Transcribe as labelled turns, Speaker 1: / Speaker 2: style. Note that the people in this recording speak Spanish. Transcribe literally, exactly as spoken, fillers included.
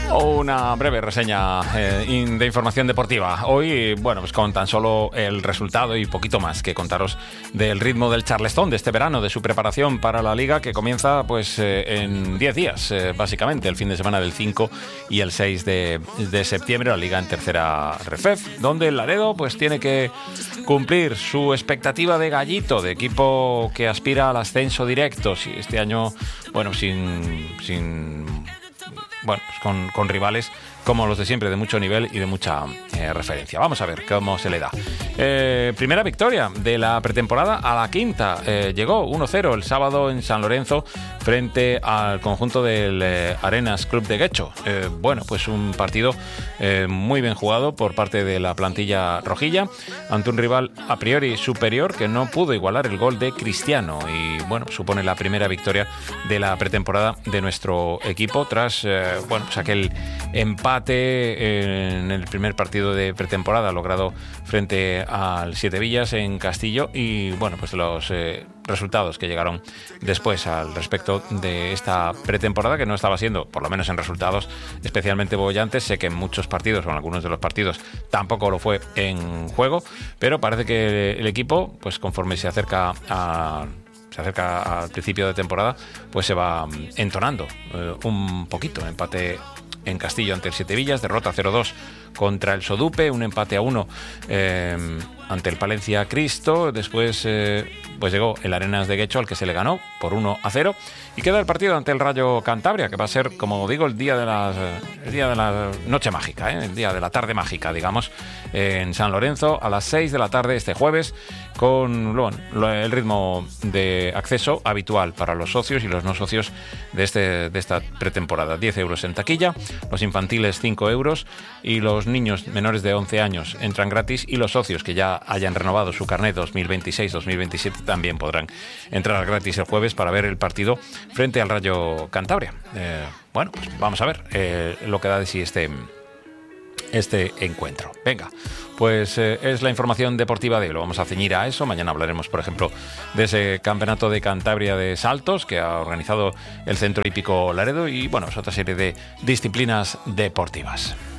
Speaker 1: Una breve reseña eh, in, de información deportiva. Hoy, bueno, pues con tan solo el resultado y poquito más que contaros del ritmo del Charleston de este verano, de su preparación para la Liga que comienza pues eh, en diez días, eh, básicamente, el fin de semana del cinco y el seis de, de septiembre, la Liga en tercera Refef, donde el Laredo pues tiene que cumplir su expectativa de gallito, de equipo que aspira al ascenso directo. Si este año, bueno, sin... sin Bueno, pues con, con rivales como los de siempre, de mucho nivel y de mucha eh, referencia. Vamos a ver cómo se le da. Eh, primera victoria de la pretemporada a la quinta. Eh, llegó uno cero el sábado en San Lorenzo frente al conjunto del eh, Arenas Club de Guecho. Eh, bueno, pues un partido eh, muy bien jugado por parte de la plantilla rojilla ante un rival a priori superior que no pudo igualar el gol de Cristiano. Y bueno, supone la primera victoria de la pretemporada de nuestro equipo tras eh, bueno, pues aquel empate en el primer partido de pretemporada logrado frente al Siete Villas en Castillo y bueno, pues los eh, resultados que llegaron después al respecto de esta pretemporada, que no estaba siendo, por lo menos en resultados, especialmente bollantes. Sé que en muchos partidos o en algunos de los partidos tampoco lo fue en juego, pero parece que el equipo, pues conforme se acerca a se acerca al principio de temporada, pues se va entonando eh, un poquito. Empate en Castillo ante el Siete Villas, derrota cero dos contra el Sodupe, un empate a uno eh, ante el Palencia Cristo. Después eh, pues llegó el Arenas de Guecho, al que se le ganó por uno a cero, y queda el partido ante el Rayo Cantabria, que va a ser, como digo, el día de la, el día de la noche mágica, ¿eh? el día de la tarde mágica, digamos, eh, en San Lorenzo a las seis de la tarde este jueves, con bueno, el ritmo de acceso habitual para los socios y los no socios de, este, de esta pretemporada. diez euros en taquilla, los infantiles cinco euros y los niños menores de once años entran gratis, y los socios que ya hayan renovado su carnet dos mil veintiséis dos mil veintisiete también podrán entrar gratis el jueves para ver el partido frente al Rayo Cantabria. Eh, bueno, pues vamos a ver eh, lo que da de sí este, este encuentro. Venga, pues eh, es la información deportiva de hoy. Lo vamos a ceñir a eso. Mañana hablaremos, por ejemplo, de ese campeonato de Cantabria de saltos que ha organizado el Centro Hípico Laredo y, bueno, es otra serie de disciplinas deportivas.